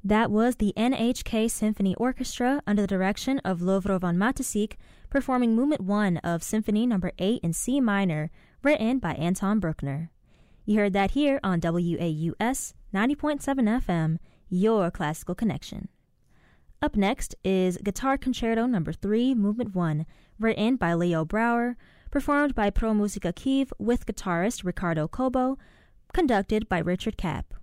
That was the NHK Symphony Orchestra under the direction of Lovro von Matysik performing Movement 1 of Symphony No. 8 in C minor, written by Anton Bruckner. You heard that here on WAUS 90.7 FM, your classical connection. Up next is Guitar Concerto No. 3, Movement 1, written by Leo Brouwer, performed by Pro Musica Kiev with guitarist Ricardo Cobo, conducted by Richard Kapp.